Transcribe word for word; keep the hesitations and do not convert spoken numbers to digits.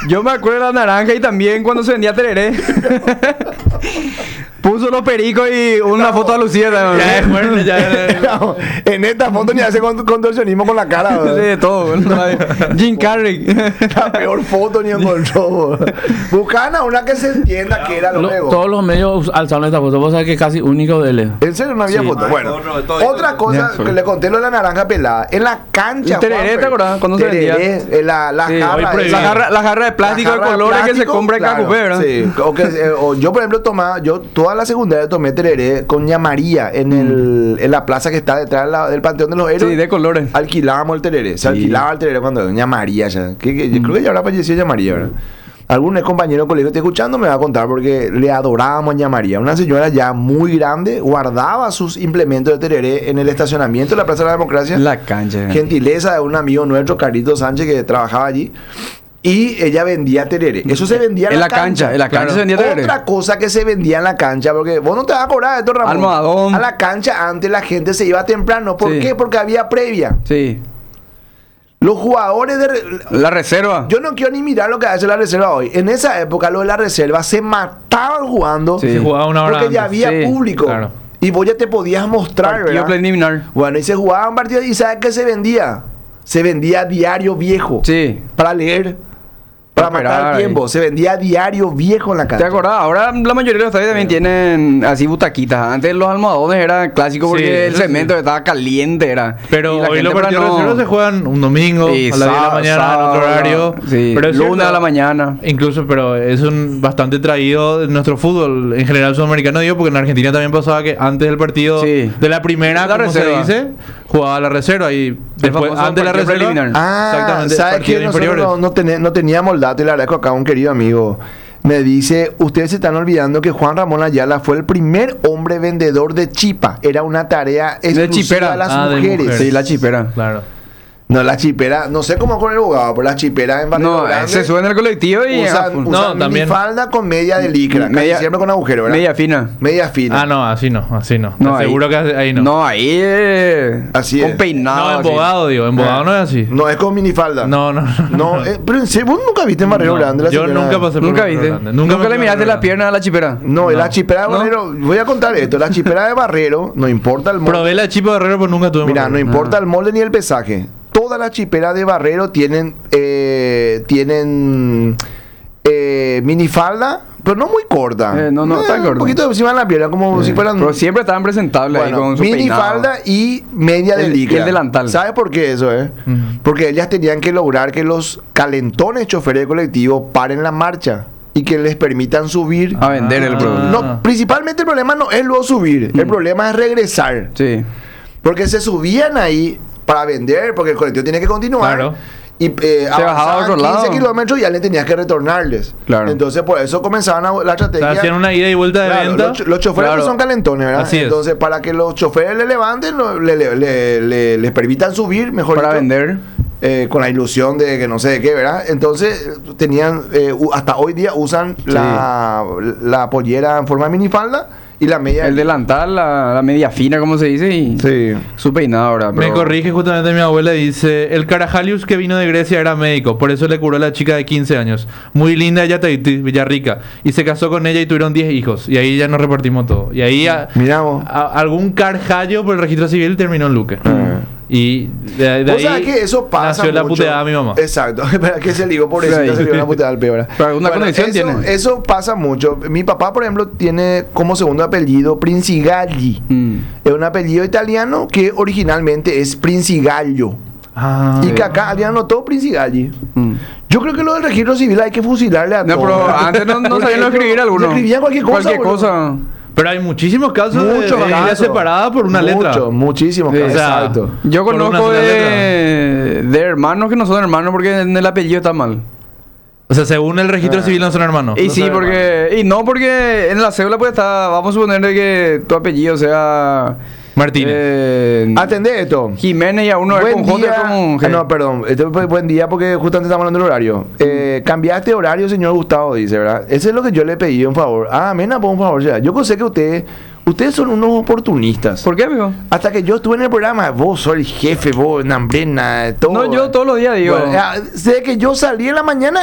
Yo me acuerdo de la naranja y también cuando se vendía tereré. Puso los pericos y una foto a Lucía también. Ya es fuerte, ya es- No, en esta foto ni hace con- contorsionismo con la cara. Sí, ¿verdad? de todo. Jim Carrey. La peor foto ni encontró. Buscaban a una que se entienda que era lo Lo- nuevo. todos los medios alzaron esta foto. Vos sabés que es casi único de él. En serio no había Sí. foto. Bueno, Todo, todo, otra todo. cosa Ya, que le conté lo de la naranja pelada. En la cancha. El tereré, Juanfer, ¿te acordás? Cuando se vendía. tereré, eh, La, la Sí, jarra. hoy esa- prohibido. La jarra, la jarra de plástico la de jarra colores que se plástico, compra en cada claro, cupé, ¿verdad? Sí. O que, eh, o yo, por ejemplo, tomaba, yo toda la secundaria tomé tereré con ña María en, el, en la plaza que está detrás de la- del Panteón de los Héroes. Sí, de colores. Alquilábamos el tereré. Se Sí. alquilaba el tereré cuando doña María ya. Que, que- yo creo que ya habrá fallecido doña María, ¿verdad? Algún ex compañero de colegio está escuchando me va a contar porque le adorábamos a doña María. Una señora ya muy grande guardaba sus implementos de tereré en el estacionamiento de la Plaza de la Democracia. La cancha. Gentileza de un amigo nuestro, Carlito Sánchez, que trabajaba allí. Y ella vendía tereré. Eso se vendía en, En la cancha, en la cancha se vendía tereré. Otra cosa que se vendía en la cancha, porque vos no te vas a acordar de esto, Ramón. Almohadón. A la cancha antes la gente se iba temprano. ¿Por Sí. qué? Porque había previa. Sí. Los jugadores de... re- La reserva. Yo no quiero ni mirar lo que hace la reserva hoy. En esa época, los de la reserva se mataban jugando Sí. Se jugaba una hora porque ya antes. había Sí, público. claro. Y vos ya te podías mostrar, Partido ¿verdad? preliminar. Bueno, y se jugaban partidos y ¿sabes qué se vendía? Se vendía diario viejo. Sí. Para leer. Para Para matar esperar, el tiempo. eh. Se vendía diario viejo en la ¿Te cancha. acordás? Ahora la mayoría de los estadios también tienen así butaquitas. Antes los almohadones eran clásicos porque Sí, el eso cemento estaba caliente. Era. Pero Y la hoy gente los para partidos no- reservas se juegan un domingo Sí, a las diez de la sábado, mañana en otro sábado, horario. sí, Pero es lunes cierto, a la mañana. Incluso, pero es un bastante traído de nuestro fútbol en general sudamericano, digo, porque en Argentina también pasaba que antes del partido Sí. de la primera, La como reserva. se dice, jugaba la reserva y después famoso antes de la partido reserva. preliminar. Ah, Exactamente, ¿sabes partidos qué? Nosotros inferiores. no, no, tené- no teníamos el dato y le agradezco acá a un querido amigo. Me dice, ustedes se están olvidando que Juan Ramón Ayala fue el primer hombre vendedor de chipa. Era una tarea De exclusiva chipera. de las Ah, de mujeres. mujeres. Sí, la chipera. Claro. No, la chipera, no sé cómo con el abogado, pero la chipera en Barrio No, Grande se suben al colectivo y usan, ah, usan No, también. minifalda con media de licra, casi Media- siempre con agujero, ¿verdad? media fina. Media fina. Ah, no, así no, así no. No, ahí- Seguro que ahí no. No, ahí eh, Así con es. peinado. No, así. embogado, digo. Embogado no es así. No es con minifalda. No, no, no. No, eh, pero en serio, vos nunca viste en Barrio No, Grande la yo señora? nunca pasé por Nunca Barrio viste. Grande. Nunca, me le fui a miraste Barrio la Grande. pierna a la chipera. No, No. la chipera de ¿No? Barrero, voy a contar esto, la chipera de Barrero, no importa el molde. Probé la chipa de Herrero, pero nunca tuve. Mira, no Barrero. importa el molde ni el pesaje. Todas las chiperas de Barrero tienen eh, tienen eh, minifalda, pero no muy corta. Eh, no, no, tan corta. Un poquito encima de la pierna, como si fueran... Pero siempre estaban presentables ahí Bueno, con su minifalda peinado. y media de El- licra. y el delantal. ¿Sabes por qué eso, eh? Ujú. Porque ellas tenían que lograr que los calentones choferes de colectivo paren la marcha y que les permitan subir. A vender el Ah. producto. No, principalmente el problema no es luego subir, el Mm. problema es regresar. Sí. Porque se subían ahí para vender, porque el colectivo tiene que continuar. Claro. Y eh, bajaba a avanzaban otro quince lado. kilómetros y ya le tenías que retornarles. Claro. Entonces, por eso comenzaban a, la O estrategia. sea, hacían una ida y vuelta de Claro, venta. los, cho- los choferes Claro. no son calentones, ¿verdad? Así es. Entonces, para que los choferes le levanten, no, le, le- le- le- les permitan subir, mejor Para dicho, vender. eh, con la ilusión de que no sé de qué, ¿verdad? Entonces, eh, tenían, eh, u- hasta hoy día usan la, la pollera en forma de minifalda y la media. El delantal, la, la media fina, como se dice, y Sí. su peinado ahora. Me corrige justamente mi abuela y dice: el Carajalius que vino de Grecia era médico, por eso le curó a la chica de quince años. Muy linda ella, Tahití, Villarrica. Y se casó con ella y tuvieron diez hijos. Y ahí ya nos repartimos todo. Y ahí a- Mirá vos. a- algún carjallo por el registro civil terminó en Luque. Ah. Y de, de Vos ahí sabés que eso pasa nació la mucho. puteada de mi mamá. Exacto. ¿Para qué se ligó por eso? Sí. Se ligó una puteada al pie, ¿verdad? Pero alguna conexión eso, tiene. eso pasa mucho. Mi papá, por ejemplo, tiene como segundo apellido Princigalli. Mm. Es un apellido italiano que originalmente es Princigallo. Ah, Y que acá habían anotado Princigalli. Mm. Yo creo que lo del registro civil hay que fusilarle a No, todos. pero antes no, no Por sabían ejemplo, escribir algunos. Escribían cualquier cosa. Cualquier boludo. cosa. pero hay muchísimos casos Muchos de familia casos. separada por una Muchos, letra. muchísimos Sí, casos. o sea, Exacto. Yo Por una conozco sola de, de hermanos que no son hermanos porque en el apellido está mal. O sea, según el registro Ah. civil no son hermanos. Y No sí, son porque... Y no porque en la cédula pues está... Vamos a suponer de que tu apellido sea... Martínez. eh, Atendé esto. Jiménez y a uno es Buen con J y día. otro con G. Ah, no, perdón. Este fue buen día porque justamente estamos hablando del horario. Eh, cambiaste horario, señor Gustavo, dice, ¿verdad? Ese es lo que yo le pedí, un favor. Ah, Mena, por un favor. Ya. Yo sé que ustedes, ustedes son unos oportunistas. ¿Por qué, amigo? Hasta que yo estuve en el programa, vos sos el jefe, vos, Nambrena, todo. No, yo todos los días digo... Bueno, ah, sé que yo salí en la mañana